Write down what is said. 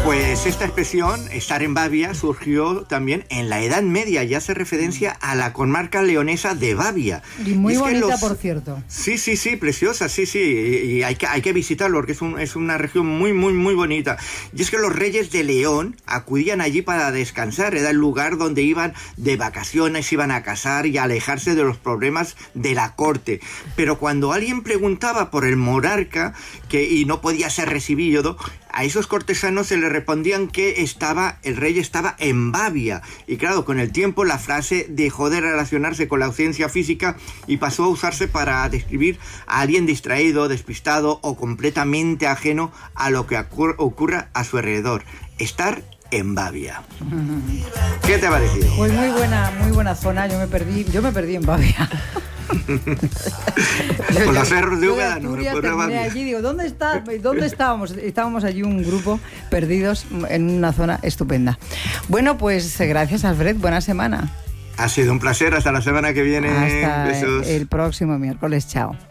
Pues esta expresión, estar en Babia, surgió también en la Edad Media y hace referencia a la comarca leonesa de Babia. Y muy bonita, por cierto. Sí, preciosa, sí. Y hay que visitarlo porque es una región muy bonita. Y es que los reyes de León acudían allí para descansar. Era el lugar donde iban de vacaciones, iban a casar y a alejarse de los problemas de la corte. Pero cuando alguien preguntaba por el monarca y no podía ser recibido, a esos cortesanos se les respondían que el rey estaba en Babia. Y claro, con el tiempo la frase dejó de relacionarse con la ausencia física y pasó a usarse para describir a alguien distraído, despistado o completamente ajeno a lo que ocurra a su alrededor. Estar en Babia. ¿Qué te ha parecido? Pues muy buena zona. Yo me perdí en Babia. Con los cerros de Úbeda no terminé allí, digo, ¿dónde estábamos? Estábamos allí un grupo perdidos en una zona estupenda. Bueno, pues gracias, Alfred, buena semana. Ha sido un placer, hasta la semana que viene. Hasta Besos. El próximo miércoles, chao.